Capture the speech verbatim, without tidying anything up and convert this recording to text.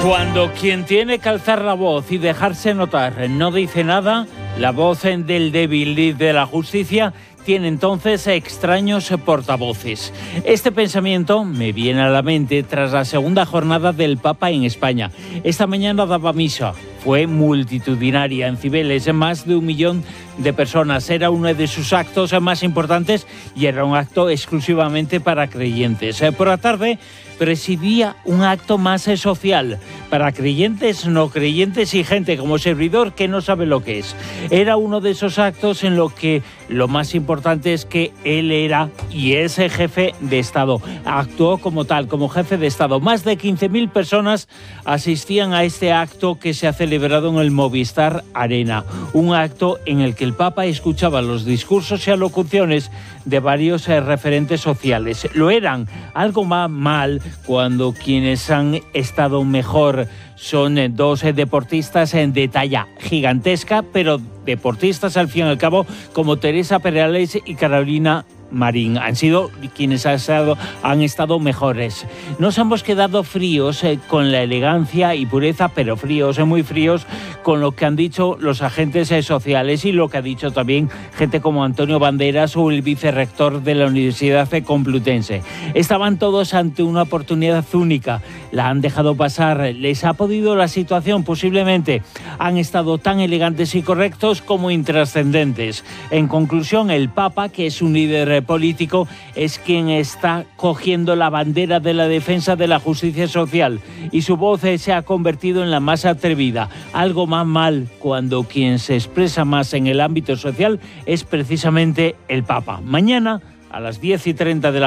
Cuando quien tiene que alzar la voz y dejarse notar no dice nada, la voz del débil y de la justicia tiene entonces extraños portavoces. Este pensamiento me viene a la mente tras la segunda jornada del Papa en España. Esta mañana daba misa. Fue multitudinaria en Cibeles, más de un millón de personas. Era uno de sus actos más importantes y era un acto exclusivamente para creyentes. Por la tarde presidía un acto más social para creyentes, no creyentes y gente como servidor que no sabe lo que es. Era uno de esos actos en lo que lo más importante es que él era y es el jefe de Estado. Actuó como tal, como jefe de Estado. Más de quince mil personas asistían a este acto que se ha celebrado en el Movistar Arena. Un acto en el que el Papa escuchaba los discursos y alocuciones de varios eh, referentes sociales. Lo eran, algo más mal cuando quienes han estado mejor son eh, dos eh, deportistas eh, de talla gigantesca, pero deportistas al fin y al cabo como Teresa Perales y Carolina Marín. Han sido quienes han estado, han estado mejores. Nos hemos quedado fríos eh, con la elegancia y pureza, pero fríos, eh, muy fríos, con lo que han dicho los agentes eh, sociales y lo que ha dicho también gente como Antonio Banderas o el vicerrector de la Universidad Complutense. Estaban todos ante una oportunidad única. La han dejado pasar. ¿Les ha podido la situación? Posiblemente. Han estado tan elegantes y correctos como intrascendentes. En conclusión, el Papa, que es un líder político, es quien está cogiendo la bandera de la defensa de la justicia social y su voz se ha convertido en la más atrevida. Algo más mal cuando quien se expresa más en el ámbito social es precisamente el Papa. Mañana a las diez y treinta de la